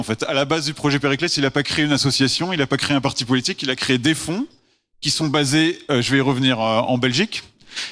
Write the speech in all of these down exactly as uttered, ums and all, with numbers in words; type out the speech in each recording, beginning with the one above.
En fait, à la base du projet Périclès, il n'a pas créé une association, il n'a pas créé un parti politique, il a créé des fonds qui sont basés, euh, je vais y revenir, euh, en Belgique,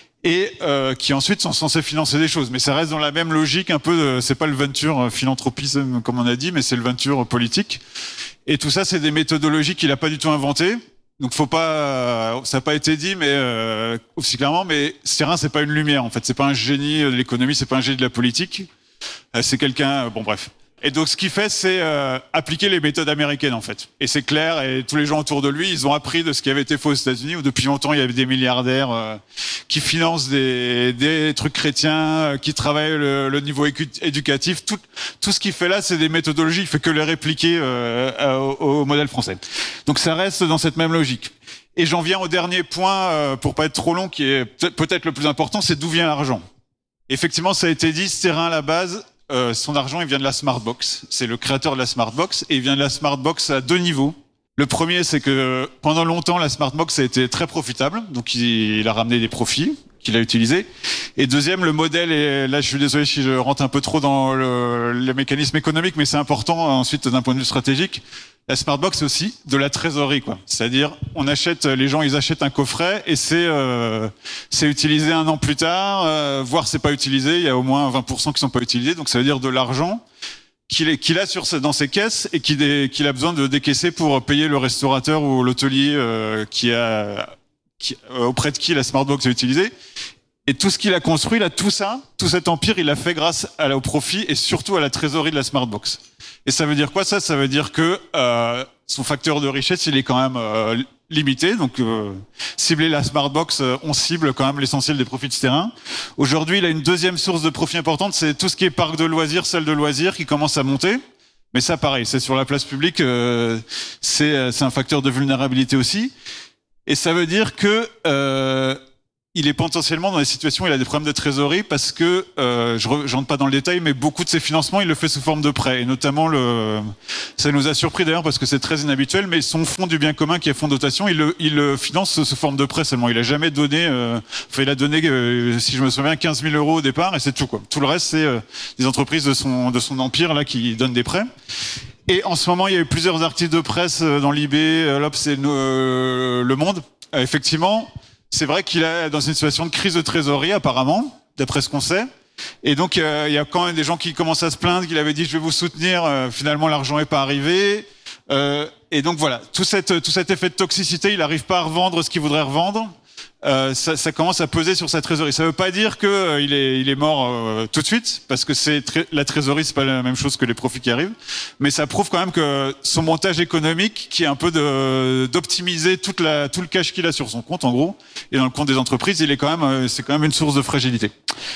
et euh, qui ensuite sont censés financer des choses. Mais ça reste dans la même logique, un peu, de, c'est pas le venture philanthropisme comme on a dit, mais c'est le venture politique. Et tout ça, c'est des méthodologies qu'il n'a pas du tout inventées. Donc, faut pas, ça n'a pas été dit, mais euh, aussi clairement, mais Stérin, c'est pas une lumière, en fait, c'est pas un génie de l'économie, c'est pas un génie de la politique. Euh, c'est quelqu'un, euh, bon bref. Et donc, ce qu'il fait, c'est euh, appliquer les méthodes américaines, en fait. Et c'est clair, et tous les gens autour de lui, ils ont appris de ce qui avait été fait aux États-Unis, où depuis longtemps, il y avait des milliardaires euh, qui financent des, des trucs chrétiens, euh, qui travaillent le, le niveau écu- éducatif. Tout, tout ce qu'il fait là, c'est des méthodologies. Il fait que les répliquer euh, au, au modèle français. Donc, ça reste dans cette même logique. Et j'en viens au dernier point, euh, pour pas être trop long, qui est peut-être, peut-être le plus important, c'est d'où vient l'argent. Effectivement, ça a été dit, Stérin à la base, Euh, son argent, il vient de la Smartbox. C'est le créateur de la Smartbox et il vient de la Smartbox à deux niveaux. Le premier, c'est que pendant longtemps, la Smartbox a été très profitable, donc il, il a ramené des profits qu'il a utilisés. Et deuxième, le modèle, et là je suis désolé si je rentre un peu trop dans le, les mécanismes économiques, mais c'est important ensuite d'un point de vue stratégique. La Smartbox, c'est aussi de la trésorerie, quoi. C'est-à-dire, on achète, les gens, ils achètent un coffret et c'est euh, c'est utilisé un an plus tard, euh, voire c'est pas utilisé. Il y a au moins vingt pour cent qui sont pas utilisés, donc ça veut dire de l'argent qu'il, est, qu'il a sur dans ses caisses et qu'il, est, qu'il a besoin de décaisser pour payer le restaurateur ou l'hôtelier euh, qui a qui, euh, auprès de qui la Smartbox est utilisée. Et tout ce qu'il a construit, là, tout ça, tout cet empire, il l'a fait grâce à, au profit et surtout à la trésorerie de la Smartbox. Et ça veut dire quoi, ça? Ça veut dire que euh, son facteur de richesse, il est quand même euh, limité. Donc, euh, cibler la Smartbox, euh, on cible quand même l'essentiel des profits de ce terrain. Aujourd'hui, il a une deuxième source de profit importante, c'est tout ce qui est parc de loisirs, salle de loisirs, qui commence à monter. Mais ça, pareil, c'est sur la place publique, euh, c'est, c'est un facteur de vulnérabilité aussi. Et ça veut dire que euh, il est potentiellement dans des situations où il a des problèmes de trésorerie parce que, euh, je ne rentre pas dans le détail, mais beaucoup de ses financements, il le fait sous forme de prêts. Et notamment, le, ça nous a surpris d'ailleurs parce que c'est très inhabituel, mais son fonds du bien commun qui est fonds de dotation, il le, il le finance sous forme de prêt seulement. Il a jamais donné, euh, enfin, il a donné, euh, si je me souviens, quinze mille euros au départ et c'est tout, quoi. Tout le reste, c'est euh, des entreprises de son, de son empire là qui donnent des prêts. Et en ce moment, il y a eu plusieurs articles de presse dans l'I B, l'Obs et euh, Le Monde. Euh, effectivement, c'est vrai qu'il est dans une situation de crise de trésorerie, apparemment, d'après ce qu'on sait. Et donc, euh, il y a quand même des gens qui commencent à se plaindre, qu'il avait dit « je vais vous soutenir euh, », finalement, l'argent n'est pas arrivé. Euh, et donc, voilà, tout, cette, tout cet effet de toxicité, il n'arrive pas à revendre ce qu'il voudrait revendre. Euh, ça, ça commence à peser sur sa trésorerie. Ça veut pas dire que euh, il est, il est mort euh, tout de suite, parce que c'est très, la trésorerie, c'est pas la même chose que les profits qui arrivent. Mais ça prouve quand même que son montage économique, qui est un peu de, d'optimiser toute la, tout le cash qu'il a sur son compte, en gros, et dans le compte des entreprises, il est quand même, euh, c'est quand même une source de fragilité.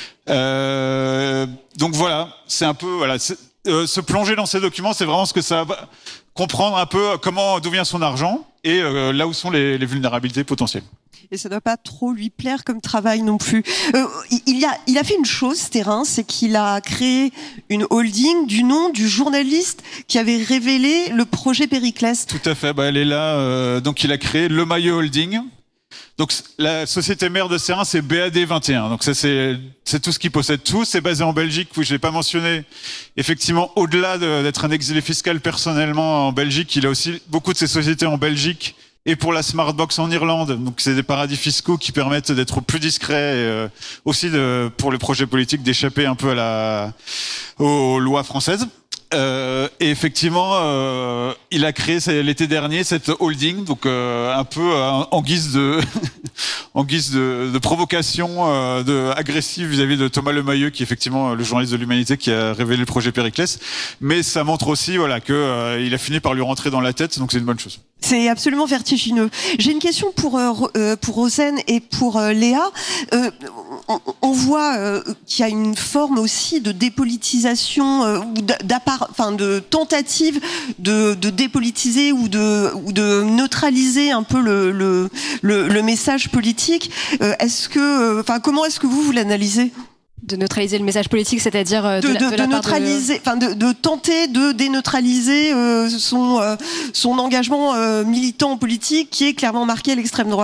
Euh, donc voilà, c'est un peu, voilà, euh, se plonger dans ces documents, c'est vraiment ce que ça va comprendre un peu comment, d'où vient son argent et euh, là où sont les, les vulnérabilités potentielles. Et ça ne doit pas trop lui plaire comme travail non plus. Euh, il, a, il a fait une chose, Stérin, c'est qu'il a créé une holding du nom du journaliste qui avait révélé le projet Périclès. Tout à fait, bah, elle est là. Euh, donc il a créé Le Maillot Holding. Donc la société mère de Stérin, c'est B A D vingt et un. Donc ça, c'est, c'est tout ce qu'il possède tout. C'est basé en Belgique, oui, je l'ai pas mentionné. Effectivement, au-delà de, d'être un exilé fiscal personnellement en Belgique, il a aussi beaucoup de ses sociétés en Belgique. Et pour la Smartbox en Irlande, donc c'est des paradis fiscaux qui permettent d'être plus discrets, et euh, aussi de, pour les projets politiques d'échapper un peu à la, aux lois françaises. Euh, et effectivement, euh, il a créé l'été dernier cette holding, donc euh, un peu euh, en guise de, en guise de, de provocation, euh, de agressive vis-à-vis de Thomas Lemayeux, qui est effectivement le journaliste de l'Humanité qui a révélé le projet Périclès. Mais ça montre aussi, voilà, que euh, il a fini par lui rentrer dans la tête, donc c'est une bonne chose. C'est absolument vertigineux. J'ai une question pour euh, pour Rosen et pour euh, Léa. Euh, on, on voit euh, qu'il y a une forme aussi de dépolitisation euh, ou d'appart, enfin de tentative de, de dépolitiser ou de ou de neutraliser un peu le le le, le message politique. Euh, est-ce que, enfin, euh, comment est-ce que vous vous l'analysez ? De neutraliser le message politique, c'est-à-dire euh, de, de, de, de, de, la de neutraliser, enfin de, de tenter de déneutraliser euh, son euh, son engagement euh, militant politique qui est clairement marqué à l'extrême droite.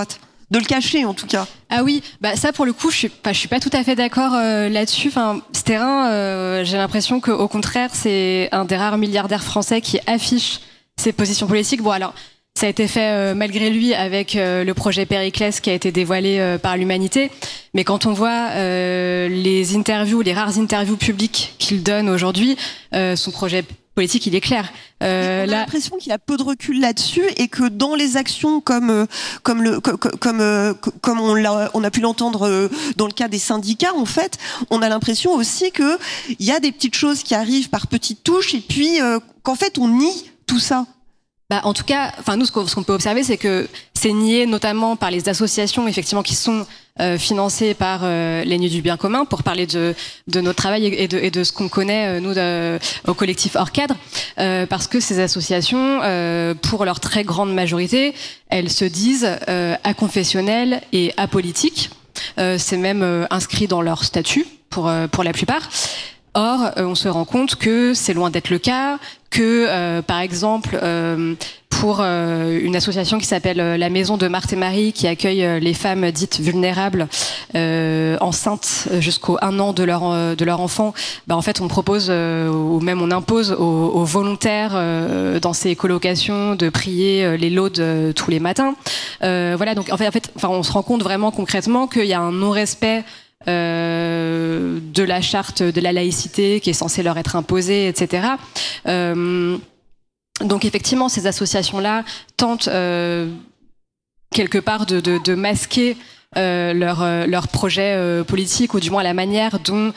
de le cacher en tout cas. Ah oui, bah ça pour le coup, je suis pas, je suis pas tout à fait d'accord euh, là-dessus. Enfin, Sterrin, euh, j'ai l'impression qu'au contraire, c'est un des rares milliardaires français qui affiche ses positions politiques. Bon alors, ça a été fait euh, malgré lui avec euh, le projet Périclès qui a été dévoilé euh, par l'Humanité. Mais quand on voit euh, les interviews, les rares interviews publiques qu'il donne aujourd'hui, euh, son projet politique, il est clair. Euh, on a là... l'impression qu'il a peu de recul là-dessus et que dans les actions comme comme le comme comme, comme on l'a on a pu l'entendre dans le cas des syndicats, en fait, on a l'impression aussi que il y a des petites choses qui arrivent par petites touches et puis euh, qu'en fait on nie tout ça. Bah, en tout cas, enfin nous, ce qu'on, ce qu'on peut observer, c'est que c'est nié notamment par les associations, effectivement, qui sont euh, financées par euh, les Nuits du Bien Commun, pour parler de de notre travail et de, et de ce qu'on connaît euh, nous de, au collectif Hors Cadre, euh, parce que ces associations, euh, pour leur très grande majorité, elles se disent euh, aconfessionnelles et apolitiques. Euh, c'est même euh, inscrit dans leur statut pour euh, pour la plupart. Or, euh, on se rend compte que c'est loin d'être le cas, que, euh, par exemple, euh, pour euh, une association qui s'appelle euh, la Maison de Marthe et Marie, qui accueille euh, les femmes dites vulnérables, euh, enceintes jusqu'au un an de leur euh, de leur enfant, bah, en fait, on propose euh, ou même on impose aux, aux volontaires euh, dans ces colocations de prier euh, les laudes euh, tous les matins. Euh, voilà, donc en fait, en fait, enfin, on se rend compte vraiment concrètement qu'il y a un non-respect Euh, de la charte de la laïcité qui est censée leur être imposée, et cetera. Euh, donc effectivement, ces associations-là tentent euh, quelque part de, de, de masquer euh, leur, euh, leur projet euh, politique, ou du moins la manière dont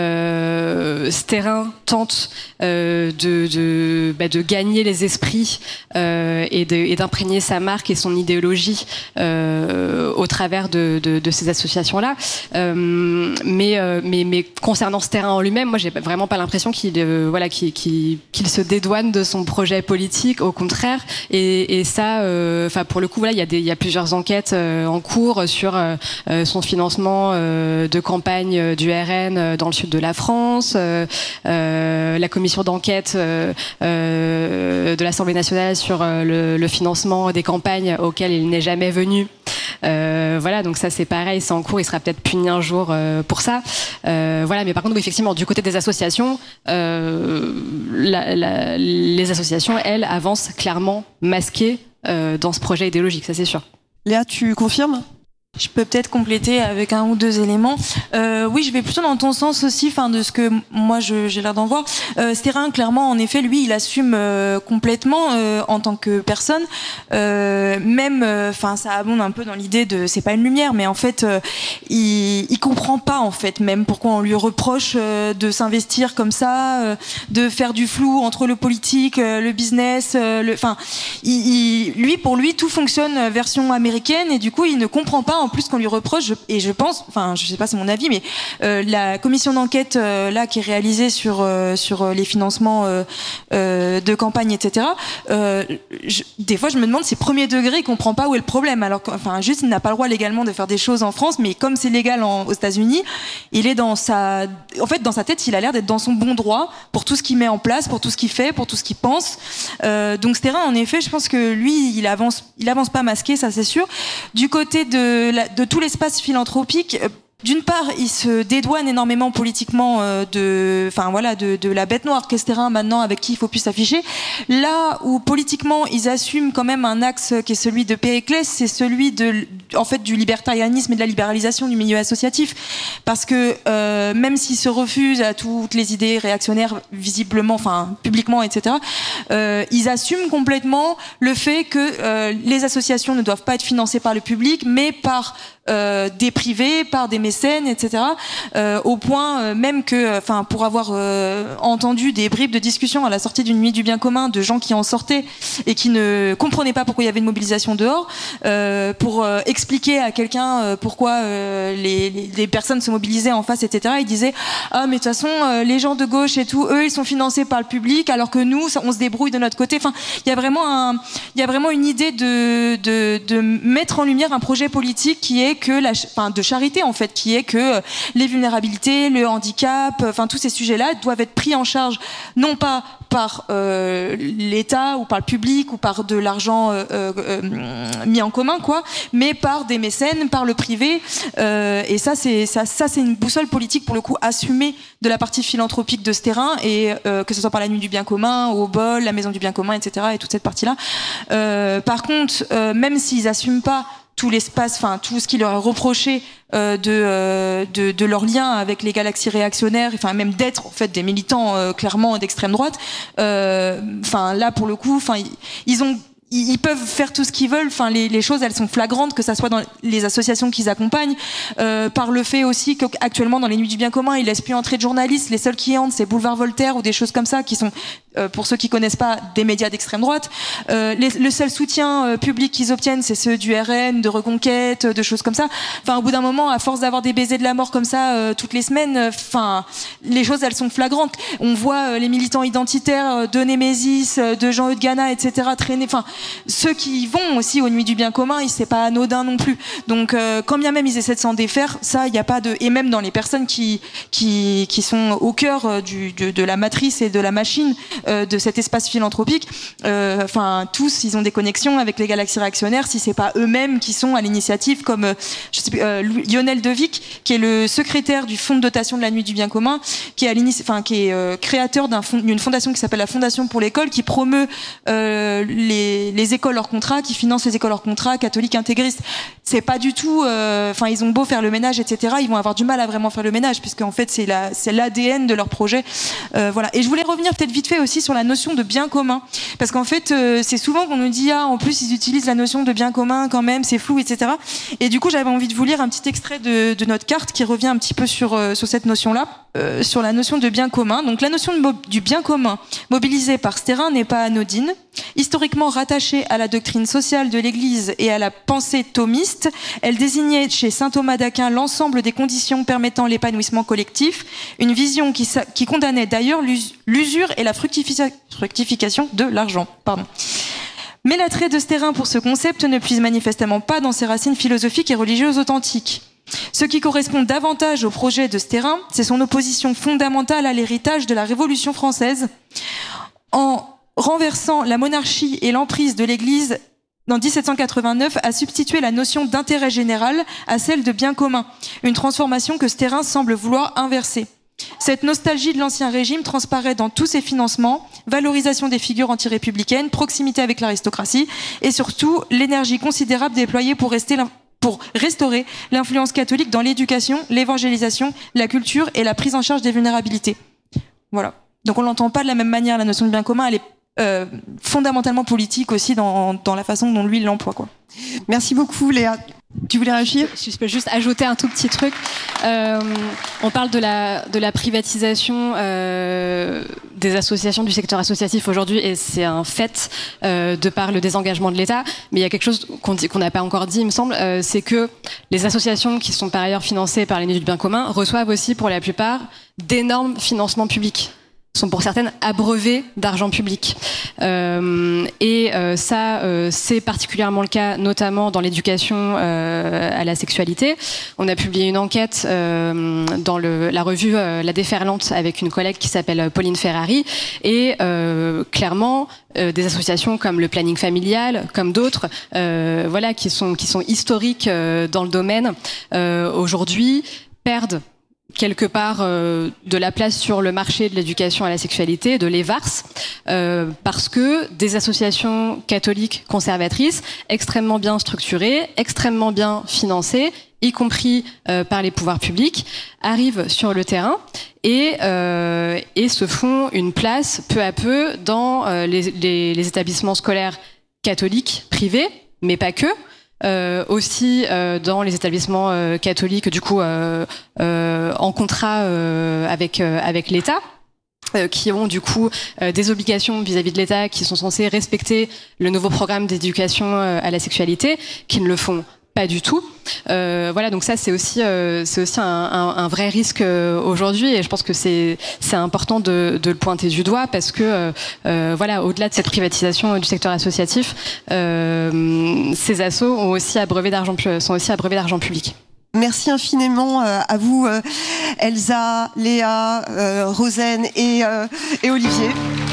euh, Sterrin tente euh, de, de, bah, de gagner les esprits euh, et, de, et d'imprégner sa marque et son idéologie euh, au travers de, de, de ces associations-là. Euh, mais, euh, mais, mais concernant Sterrin en lui-même, moi j'ai vraiment pas l'impression qu'il, euh, voilà, qu'il, qu'il, qu'il se dédouane de son projet politique, au contraire. Et, et ça, enfin euh, pour le coup, voilà, il y a des, il y a plusieurs enquêtes euh, en cours sur euh, son financement euh, de campagne euh, du R N euh, dans le sud de la France, euh, euh, la commission d'enquête euh, euh, de l'Assemblée nationale sur euh, le, le financement des campagnes auxquelles il n'est jamais venu. Euh, voilà, donc ça c'est pareil, c'est en cours, il sera peut-être puni un jour euh, pour ça. Euh, voilà, mais par contre, oui, effectivement, du côté des associations, euh, la, la, les associations, elles, avancent clairement masquées euh, dans ce projet idéologique, ça c'est sûr. Léa, tu confirmes ? Je peux peut-être compléter avec un ou deux éléments. Euh, oui, je vais plutôt dans ton sens aussi, enfin de ce que moi je, j'ai l'air d'en voir. Euh, Sterrin, clairement, en effet, lui, il assume euh, complètement euh, en tant que personne. Euh, même, enfin, euh, ça abonde un peu dans l'idée de, c'est pas une lumière, mais en fait, euh, il, il comprend pas en fait même pourquoi on lui reproche euh, de s'investir comme ça, euh, de faire du flou entre le politique, euh, le business, euh, le, enfin, il, il, lui, pour lui, tout fonctionne version américaine et du coup, il ne comprend pas. En plus qu'on lui reproche, je, et je pense, enfin je sais pas c'est mon avis, mais euh, la commission d'enquête euh, là qui est réalisée sur euh, sur les financements euh, euh, de campagne, et cetera. Euh, je, des fois je me demande si premier degré il comprend pas où est le problème. Alors enfin juste il n'a pas le droit légalement de faire des choses en France, mais comme c'est légal en, aux États-Unis, il est dans sa, en fait dans sa tête il a l'air d'être dans son bon droit pour tout ce qu'il met en place, pour tout ce qu'il fait, pour tout ce qu'il pense. Euh, donc Sterrin en effet, je pense que lui il avance, il avance pas masqué, ça c'est sûr. Du côté de de tout l'espace philanthropique, d'une part, il se dédouane énormément politiquement euh, de, enfin voilà, de, de la bête noire qu'est Sterrin maintenant, avec qui il faut plus s'afficher. Là où politiquement ils assument quand même un axe qui est celui de Périclès, c'est celui de, en fait, du libertarianisme et de la libéralisation du milieu associatif, parce que euh, même s'ils se refusent à toutes les idées réactionnaires visiblement, enfin publiquement, et cetera, euh, ils assument complètement le fait que euh, les associations ne doivent pas être financées par le public, mais par Euh, des privés, par des mécènes, et cetera. Euh, au point euh, même que, enfin, pour avoir euh, entendu des bribes de discussion à la sortie d'une nuit du bien commun de gens qui en sortaient et qui ne comprenaient pas pourquoi il y avait une mobilisation dehors, euh, pour euh, expliquer à quelqu'un euh, pourquoi euh, les, les, les personnes se mobilisaient en face, et cetera. Ils disaient ah mais de toute façon euh, les gens de gauche et tout, eux ils sont financés par le public, alors que nous ça, on se débrouille de notre côté. Enfin, il y a vraiment un, il y a vraiment une idée de, de de mettre en lumière un projet politique qui est que la, enfin de charité en fait, qui est que les vulnérabilités, le handicap, enfin tous ces sujets-là doivent être pris en charge non pas par euh, l'État ou par le public ou par de l'argent euh, euh, mis en commun, quoi, mais par des mécènes, par le privé. Euh, et ça, c'est ça, ça, c'est une boussole politique pour le coup assumée de la partie philanthropique de ce terrain, et euh, que ce soit par la Nuit du Bien Commun, au Bol, la Maison du Bien Commun, et cetera, et toute cette partie-là. Euh, par contre, euh, même s'ils n'assument pas tout l'espace, enfin tout ce qui leur est reproché euh, de, euh, de de leur lien avec les galaxies réactionnaires, enfin même d'être en fait des militants euh, clairement d'extrême droite. Enfin euh, là pour le coup, enfin ils, ils ont ils peuvent faire tout ce qu'ils veulent. Enfin, les, les choses, elles sont flagrantes, que ça soit dans les associations qu'ils accompagnent, euh, par le fait aussi qu'actuellement dans les Nuits du Bien Commun, ils laissent plus entrer de journalistes. Les seuls qui entrent, c'est Boulevard Voltaire ou des choses comme ça, qui sont, euh, pour ceux qui connaissent pas, des médias d'extrême droite. Euh, les, le seul soutien euh, public qu'ils obtiennent, c'est ceux du R N, de Reconquête, de choses comme ça. Enfin, au bout d'un moment, à force d'avoir des baisers de la mort comme ça euh, toutes les semaines, enfin, euh, les choses, elles sont flagrantes. On voit euh, les militants identitaires euh, de Némésis, euh, de Jean-Eudes Gana, et cetera traîner. Enfin, ceux qui vont aussi aux Nuits du Bien Commun, c'est pas anodin non plus. Donc, euh, quand bien même ils essaient de s'en défaire, ça, il y a pas de. Et même dans les personnes qui qui qui sont au cœur du de, de la matrice et de la machine euh, de cet espace philanthropique, enfin euh, tous, ils ont des connexions avec les galaxies réactionnaires. Si c'est pas eux-mêmes qui sont à l'initiative, comme euh, je sais plus, euh, Lionel Devic, qui est le secrétaire du fonds de dotation de la Nuit du Bien Commun, qui est à l'inici... enfin qui est euh, créateur d'un fond... d'une fondation qui s'appelle la Fondation pour l'école, qui promeut euh, les les écoles hors contrat, qui finance les écoles hors contrat catholiques intégristes. C'est pas du tout, enfin euh, ils ont beau faire le ménage, et cetera, ils vont avoir du mal à vraiment faire le ménage, puisque en fait c'est la c'est l'A D N de leur projet. Euh, voilà. Et je voulais revenir peut-être vite fait aussi sur la notion de bien commun, parce qu'en fait euh, c'est souvent qu'on nous dit ah en plus ils utilisent la notion de bien commun quand même, c'est flou, et cetera. Et du coup j'avais envie de vous lire un petit extrait de, de notre carte qui revient un petit peu sur euh, sur cette notion-là, euh, sur la notion de bien commun. Donc la notion de mo- du bien commun mobilisée par ce terrain n'est pas anodine. Historiquement rattachée à la doctrine sociale de l'Église et à la pensée thomiste, elle désignait chez saint Thomas d'Aquin l'ensemble des conditions permettant l'épanouissement collectif, une vision qui, qui condamnait d'ailleurs l'usure et la fructification, fructification de l'argent. Pardon. Mais l'attrait de ce terrain pour ce concept ne puise manifestement pas dans ses racines philosophiques et religieuses authentiques. Ce qui correspond davantage au projet de ce terrain, c'est son opposition fondamentale à l'héritage de la Révolution française, en renversant la monarchie et l'emprise de l'Église en dix-sept cent quatre-vingt-neuf, a substitué la notion d'intérêt général à celle de bien commun, une transformation que ce terrain semble vouloir inverser. Cette nostalgie de l'ancien régime transparaît dans tous ses financements, valorisation des figures anti-républicaines, proximité avec l'aristocratie et surtout l'énergie considérable déployée pour rester pour restaurer l'influence catholique dans l'éducation, l'évangélisation, la culture et la prise en charge des vulnérabilités. Voilà. Donc on l'entend pas de la même manière, la notion de bien commun, elle est Euh, fondamentalement politique aussi dans, dans la façon dont lui il l'emploie, quoi. Merci beaucoup Léa. Tu voulais réagir ? Je peux juste ajouter un tout petit truc. Euh, on parle de la, de la privatisation euh, des associations, du secteur associatif aujourd'hui, et c'est un fait euh, de par le désengagement de l'État. Mais il y a quelque chose qu'on dit, qu'on n'a pas encore dit, il me semble, euh, c'est que les associations qui sont par ailleurs financées par les Nuits du Bien Commun reçoivent aussi pour la plupart d'énormes financements publics, sont pour certaines abreuvées d'argent public. Euh, et euh, ça, euh, c'est particulièrement le cas, notamment dans l'éducation euh, à la sexualité. On a publié une enquête euh, dans le, la revue euh, La Déferlante avec une collègue qui s'appelle Pauline Ferrari. Et euh, clairement, euh, des associations comme le Planning Familial, comme d'autres, euh, voilà, qui sont, qui sont historiques euh, dans le domaine, euh, aujourd'hui, perdent quelque part euh, de la place sur le marché de l'éducation à la sexualité, de l'E V A R S, euh, parce que des associations catholiques conservatrices, extrêmement bien structurées, extrêmement bien financées, y compris euh, par les pouvoirs publics, arrivent sur le terrain et, euh, et se font une place peu à peu dans euh, les, les, les établissements scolaires catholiques, privés, mais pas que. Euh, aussi euh, dans les établissements euh, catholiques, du coup, euh, euh, en contrat euh, avec euh, avec l'État, euh, qui ont du coup euh, des obligations vis-à-vis de l'État, qui sont censés respecter le nouveau programme d'éducation euh, à la sexualité, qui ne le font pas du tout. Euh, voilà, donc ça c'est aussi euh, c'est aussi un, un, un vrai risque euh, aujourd'hui, et je pense que c'est c'est important de, de le pointer du doigt, parce que euh, euh, voilà, au-delà de cette privatisation du secteur associatif, euh, ces assos ont aussi abreuvé d'argent sont aussi abreuvés d'argent public. Merci infiniment euh, à vous, euh, Elsa, Léa, euh, Rosen et, euh, et Olivier.